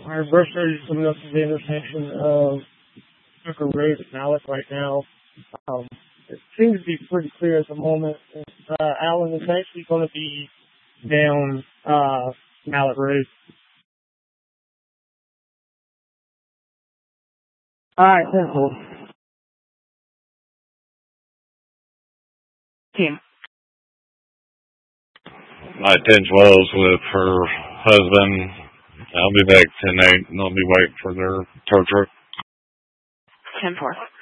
Our brush rate is coming up to the intersection of Hooker Road and Malik right now. It seems to be pretty clear at the moment. Alan is actually going to be down Malik Road. Alright, 10-4. Team. 10-12's with her husband. I'll be back 10-8, and I'll be waiting for their tow truck. 10-4.